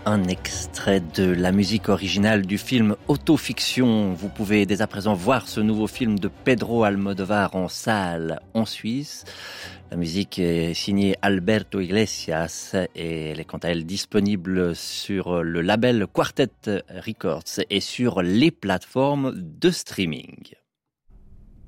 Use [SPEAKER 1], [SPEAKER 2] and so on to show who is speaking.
[SPEAKER 1] un extrait de la musique originale du film Autofiction. Vous pouvez dès à présent voir ce nouveau film de Pedro Almodóvar en salle en Suisse. La musique est signée Alberto Iglesias et elle est quant à elle disponible sur le label Quartet Records et sur les plateformes de streaming.